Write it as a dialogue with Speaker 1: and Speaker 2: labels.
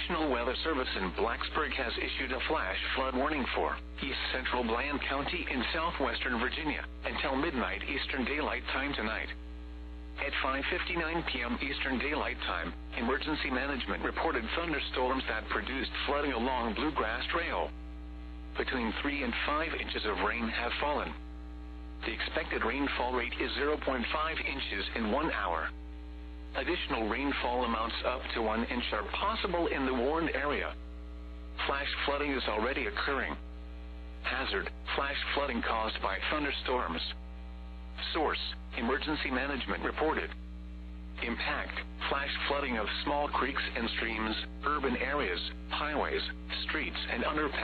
Speaker 1: National Weather Service in Blacksburg has issued a flash flood warning for east central Bland County in southwestern Virginia until midnight Eastern Daylight Time tonight. At 5:59 p.m. Eastern Daylight Time, Emergency Management reported thunderstorms that produced flooding along Bluegrass Trail. Between 3 and 5 inches of rain have fallen. The expected rainfall rate is 0.5 inches in 1 hour. Additional rainfall amounts up to 1 inch are possible in the warned area. Flash flooding is already occurring. Hazard: flash flooding caused by thunderstorms. Source: Emergency Management reported. Impact: flash flooding of small creeks and streams, urban areas, highways, streets, and underpasses.